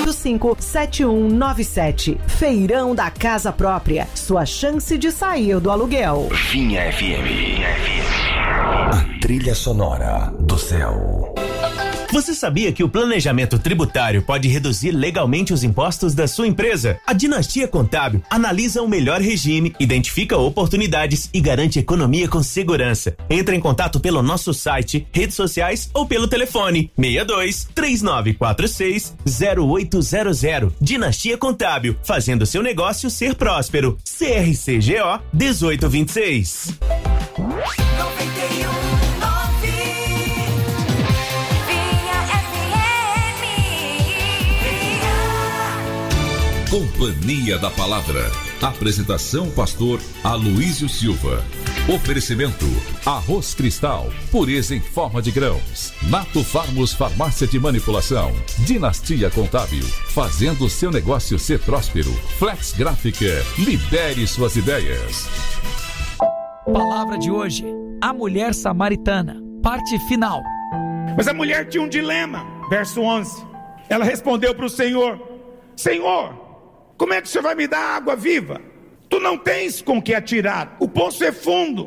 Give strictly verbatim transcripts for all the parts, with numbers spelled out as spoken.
oito cinco sete um nove sete. Feirão da Casa Própria. Sua chance de sair do aluguel. Vinha F M. A trilha sonora do céu. Você sabia que o planejamento tributário pode reduzir legalmente os impostos da sua empresa? A Dinastia Contábil analisa o melhor regime, identifica oportunidades e garante economia com segurança. Entre em contato pelo nosso site, redes sociais ou pelo telefone seis dois três nove quatro seis zero oito zero zero. Dinastia Contábil, fazendo seu negócio ser próspero. C R C G O dezoito vinte e seis. Companhia da Palavra. Apresentação pastor Aloísio Silva. Oferecimento Arroz Cristal, pureza em forma de grãos. Nato Farmos Farmácia de Manipulação. Dinastia Contábil, fazendo seu negócio ser próspero. Flex Gráfica, libere suas ideias. Palavra de hoje, a mulher samaritana, parte final. Mas a mulher tinha um dilema, verso onze. Ela respondeu para o Senhor: Senhor, como é que o Senhor vai me dar água viva? Tu não tens com que atirar, o poço é fundo.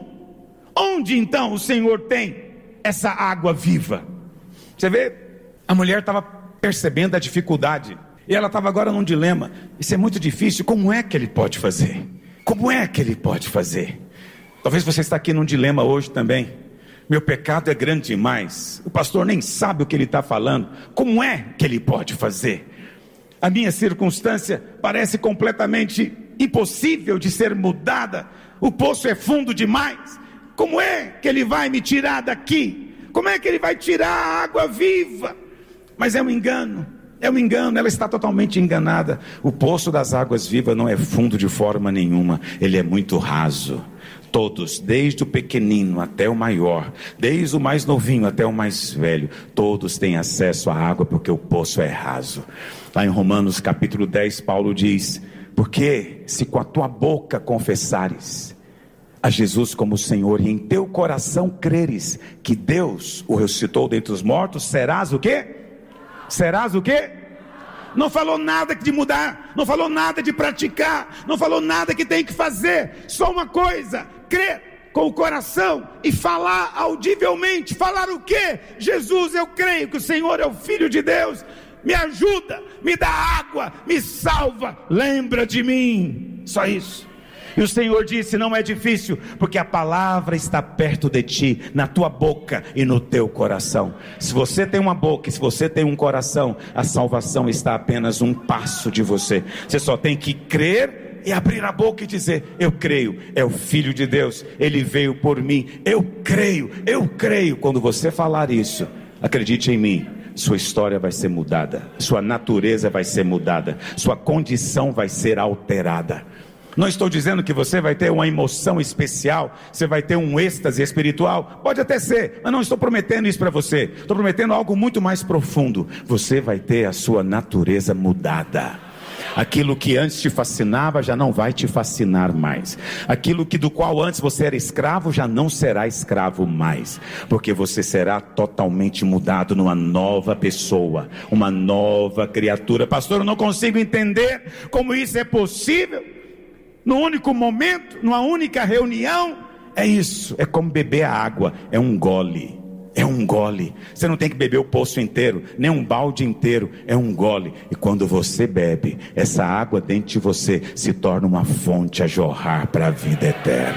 Onde então o Senhor tem essa água viva? Você vê, a mulher estava percebendo a dificuldade, e ela estava agora num dilema. Isso é muito difícil, como é que ele pode fazer? Como é que ele pode fazer? Talvez você está aqui num dilema hoje também. Meu pecado é grande demais, o pastor nem sabe o que ele está falando. Como é que ele pode fazer? A minha circunstância parece completamente impossível de ser mudada. O poço é fundo demais. Como é que ele vai me tirar daqui? Como é que ele vai tirar a água viva? Mas é um engano, é um engano, ela está totalmente enganada. O poço das águas vivas não é fundo de forma nenhuma, ele é muito raso. Todos, desde o pequenino até o maior, desde o mais novinho até o mais velho, todos têm acesso à água, porque o poço é raso. Lá em Romanos capítulo dez, Paulo diz: porque se com a tua boca confessares a Jesus como Senhor, e em teu coração creres que Deus o ressuscitou dentre os mortos, serás o quê? Serás o quê? Não falou nada de mudar, não falou nada de praticar, não falou nada que tem que fazer, só uma coisa: crer com o coração e falar audivelmente. Falar o quê? Jesus, eu creio que o Senhor é o Filho de Deus, me ajuda, me dá água, me salva, lembra de mim, só isso. E o Senhor disse: não é difícil, porque a palavra está perto de ti, na tua boca e no teu coração. Se você tem uma boca, se você tem um coração, a salvação está apenas um passo de você. Você só tem que crer e abrir a boca e dizer: eu creio, é o Filho de Deus, ele veio por mim, eu creio, eu creio. Quando você falar isso, acredite em mim, sua história vai ser mudada, sua natureza vai ser mudada, sua condição vai ser alterada. Não estou dizendo que você vai ter uma emoção especial, você vai ter um êxtase espiritual, pode até ser, mas não estou prometendo isso para você. Estou prometendo algo muito mais profundo. Você vai ter a sua natureza mudada. Aquilo que antes te fascinava já não vai te fascinar mais. Aquilo que do qual antes você era escravo já não será escravo mais, porque você será totalmente mudado numa nova pessoa, uma nova criatura. Pastor, eu não consigo entender como isso é possível. No único momento, numa única reunião, é isso, é como beber a água, é um gole, é um gole. Você não tem que beber o poço inteiro, nem um balde inteiro, é um gole. E quando você bebe, essa água dentro de você se torna uma fonte a jorrar para a vida eterna.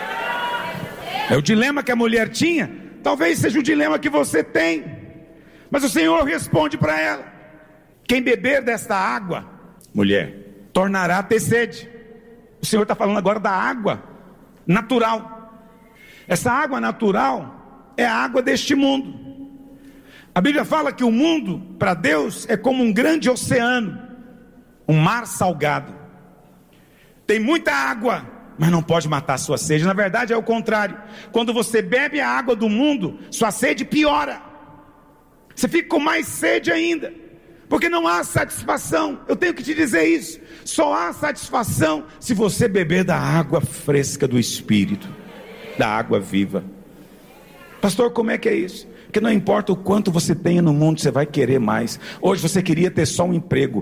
É o dilema que a mulher tinha, talvez seja o dilema que você tem, mas o Senhor responde para ela: quem beber desta água, mulher, tornará a ter sede. O Senhor está falando agora da água natural. Essa água natural é a água deste mundo. A Bíblia fala que o mundo, para Deus, é como um grande oceano, um mar salgado. Tem muita água, mas não pode matar a sua sede. Na verdade é o contrário. Quando você bebe a água do mundo, sua sede piora. Você fica com mais sede ainda, porque não há satisfação. Eu tenho que te dizer isso. Só há satisfação se você beber da água fresca do Espírito, da água viva. Pastor, como é que é isso? Porque não importa o quanto você tenha no mundo, você vai querer mais. Hoje você queria ter só um emprego,